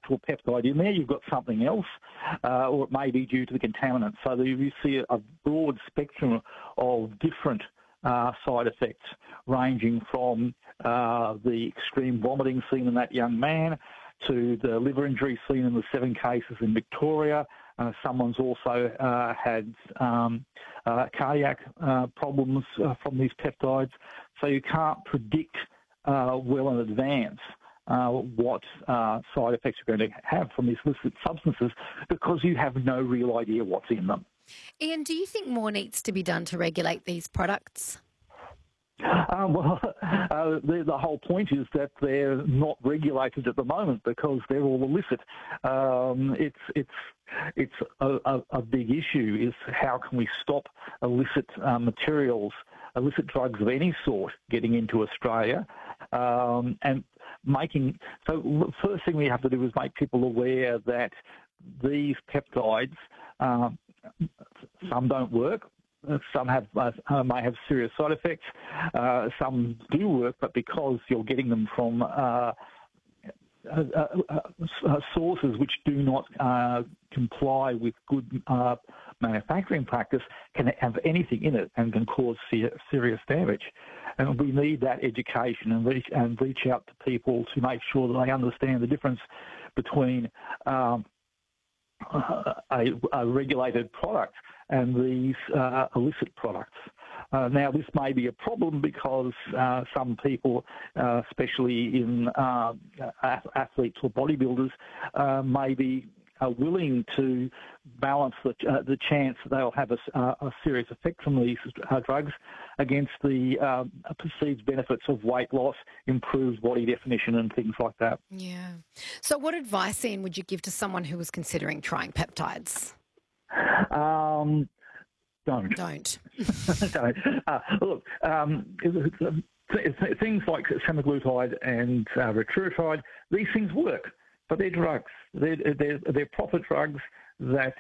actual peptide in there. You've got something else, or it may be due to the contaminant. So you see a broad spectrum of different side effects, ranging from the extreme vomiting seen in that young man to the liver injury seen in the 7 cases in Victoria. Someone's also had cardiac problems from these peptides. So you can't predict well in advance what side effects you're going to have from these illicit substances, because you have no real idea what's in them. Ian, do you think more needs to be done to regulate these products? The whole point is that they're not regulated at the moment because they're all illicit. It's a big issue, is how can we stop illicit materials, illicit drugs of any sort getting into Australia, and making... So the first thing we have to do is make people aware that these peptides, some don't work, some may have serious side effects, some do work, but because you're getting them from sources which do not comply with good manufacturing practice, can have anything in it and can cause serious damage. And we need that education and reach out to people to make sure that they understand the difference between a regulated product and these illicit products. Now, this may be a problem because some people, especially in athletes or bodybuilders, may be willing to balance the chance that they'll have a serious effect from these drugs against the perceived benefits of weight loss, improved body definition and things like that. Yeah. So what advice, Ian, would you give to someone who was considering trying peptides? Don't. Don't. Don't. Look, things like semaglutide and retirotride, these things work, but they're drugs. They're profit drugs that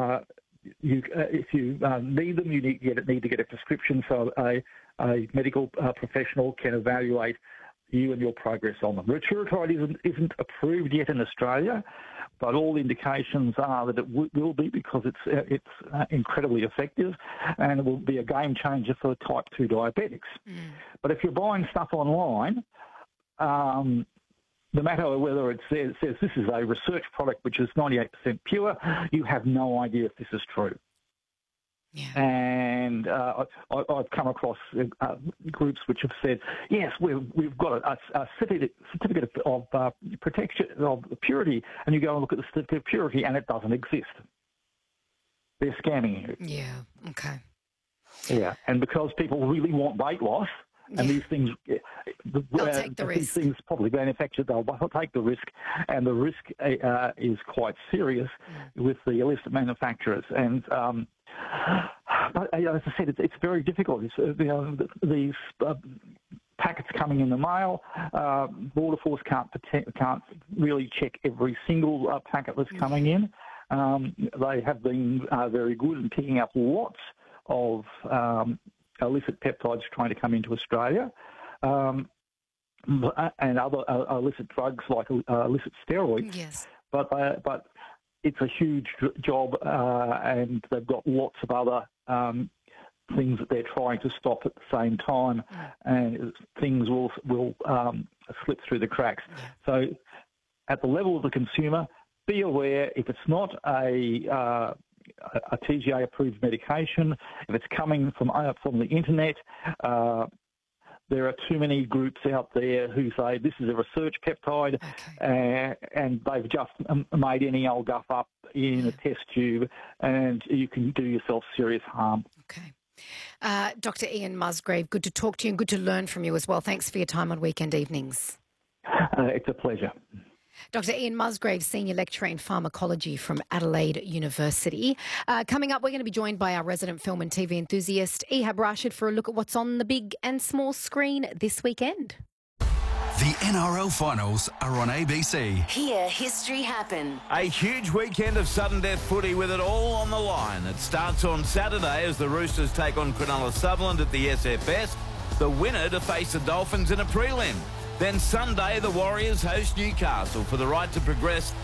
if you need them, you need to get a prescription so a medical professional can evaluate you and your progress on them. Retirotride isn't approved yet in Australia, but all indications are that it will be, because it's incredibly effective and it will be a game changer for type 2 diabetics. But if you're buying stuff online, no matter whether it says this is a research product which is 98% pure, you have no idea if this is true. Yeah. And I've come across groups which have said, yes, we've got a certificate of protection of purity, and you go and look at the certificate of purity and it doesn't exist. They're scamming you. Yeah, okay. Yeah, and because people really want weight loss, and these things, they'll take the risk. These things probably manufactured, they'll take the risk, and the risk is quite serious with the illicit manufacturers. And but, as I said, it's very difficult. These packets coming in the mail, Border Force can't really check every single packet that's coming in. They have been very good in picking up lots of illicit peptides trying to come into Australia, and other illicit drugs like illicit steroids. Yes. But it's a huge job, and they've got lots of other things that they're trying to stop at the same time, and things will slip through the cracks. So at the level of the consumer, be aware if it's not a TGA-approved medication, if it's coming from the internet, there are too many groups out there who say this is a research peptide, and they've just made any old guff up in a test tube, and you can do yourself serious harm. Okay. Dr. Ian Musgrave, good to talk to you and good to learn from you as well. Thanks for your time on Weekend Evenings. It's a pleasure. Dr. Ian Musgrave, Senior Lecturer in Pharmacology from Adelaide University. Coming up, we're going to be joined by our resident film and TV enthusiast, Ehab Rashid, for a look at what's on the big and small screen this weekend. The NRL finals are on ABC. Hear history happen. A huge weekend of sudden death footy with it all on the line. It starts on Saturday as the Roosters take on Cronulla Sutherland at the SFS. The winner to face the Dolphins in a prelim. Then Sunday, the Warriors host Newcastle for the right to progress